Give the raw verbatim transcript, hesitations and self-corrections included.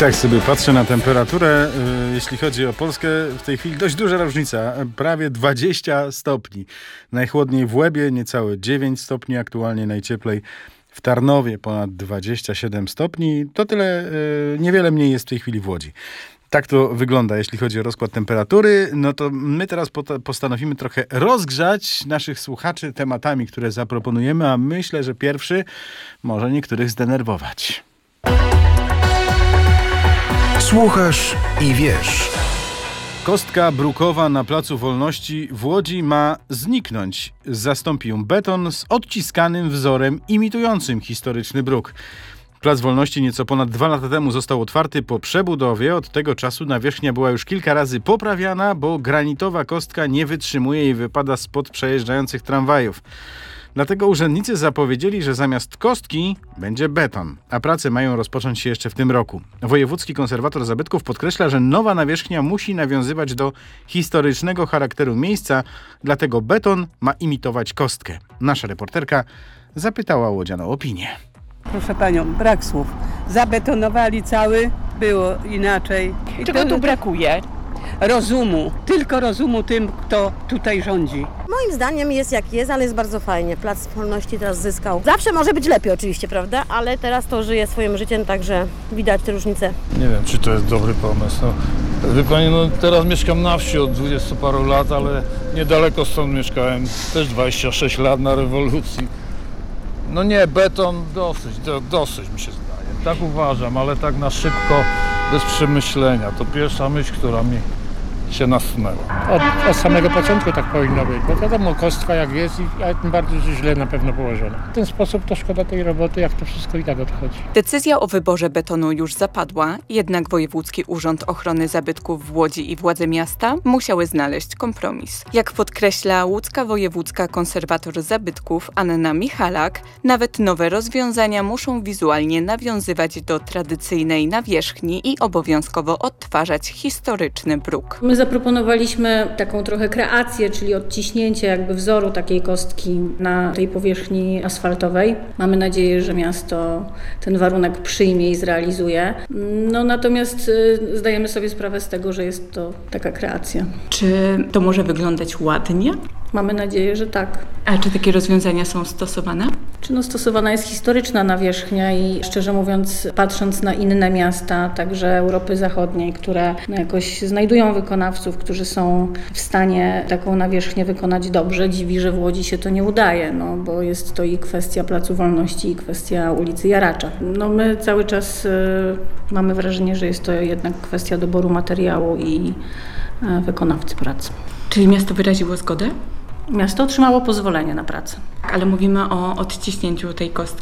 Tak sobie patrzę na temperaturę, jeśli chodzi o Polskę, w tej chwili dość duża różnica, prawie dwadzieścia stopni. Najchłodniej w Łebie, niecałe dziewięć stopni, aktualnie najcieplej w Tarnowie, ponad dwadzieścia siedem stopni. To tyle, niewiele mniej jest w tej chwili w Łodzi. Tak to wygląda, jeśli chodzi o rozkład temperatury. No to my teraz postanowimy trochę rozgrzać naszych słuchaczy tematami, które zaproponujemy, a myślę, że pierwszy może niektórych zdenerwować. Słuchasz i wiesz. Kostka brukowa na Placu Wolności w Łodzi ma zniknąć. Zastąpi ją beton z odciskanym wzorem imitującym historyczny bruk. Plac Wolności nieco ponad dwa lata temu został otwarty po przebudowie. Od tego czasu nawierzchnia była już kilka razy poprawiana, bo granitowa kostka nie wytrzymuje i wypada spod przejeżdżających tramwajów. Dlatego urzędnicy zapowiedzieli, że zamiast kostki będzie beton, a prace mają rozpocząć się jeszcze w tym roku. Wojewódzki konserwator zabytków podkreśla, że nowa nawierzchnia musi nawiązywać do historycznego charakteru miejsca, dlatego beton ma imitować kostkę. Nasza reporterka zapytała łodzian o opinię. Proszę panią, brak słów. Zabetonowali cały, było inaczej. I czego tu brakuje? Rozumu, tylko rozumu tym, kto tutaj rządzi. Moim zdaniem jest jak jest, ale jest bardzo fajnie. Plac Wolności teraz zyskał. Zawsze może być lepiej oczywiście, prawda? Ale teraz to żyje swoim życiem, także widać te różnice. Nie wiem, czy to jest dobry pomysł. No, wie pani, no teraz mieszkam na wsi od dwudziestu paru lat, ale niedaleko stąd mieszkałem też dwadzieścia sześć lat na rewolucji. No nie, beton dosyć, do, dosyć mi się zdaje. Tak uważam, ale tak na szybko, bez przemyślenia. To pierwsza myśl, która mi się nasunęła. Od, od samego początku tak powinno być, bo wiadomo, kostka jak jest, ale tym bardziej źle na pewno położona. W ten sposób to szkoda tej roboty, jak to wszystko i tak odchodzi. Decyzja o wyborze betonu już zapadła, jednak Wojewódzki Urząd Ochrony Zabytków w Łodzi i władze miasta musiały znaleźć kompromis. Jak podkreśla łódzka wojewódzka konserwator zabytków Anna Michalak, nawet nowe rozwiązania muszą wizualnie nawiązywać do tradycyjnej nawierzchni i obowiązkowo odtwarzać historyczny bruk. My zaproponowaliśmy taką trochę kreację, czyli odciśnięcie jakby wzoru takiej kostki na tej powierzchni asfaltowej. Mamy nadzieję, że miasto ten warunek przyjmie i zrealizuje. No natomiast y, zdajemy sobie sprawę z tego, że jest to taka kreacja. Czy to może wyglądać ładnie? Mamy nadzieję, że tak. A czy takie rozwiązania są stosowane? Czy no stosowana jest historyczna nawierzchnia i szczerze mówiąc, patrząc na inne miasta, także Europy Zachodniej, które no jakoś znajdują wykonawców, którzy są w stanie taką nawierzchnię wykonać dobrze, dziwi, że w Łodzi się to nie udaje, no bo jest to i kwestia Placu Wolności, i kwestia ulicy Jaracza. No my cały czas y, mamy wrażenie, że jest to jednak kwestia doboru materiału i y, wykonawcy pracy. Czyli miasto wyraziło zgodę? Miasto otrzymało pozwolenie na pracę. Ale mówimy o odciśnięciu tej kostki.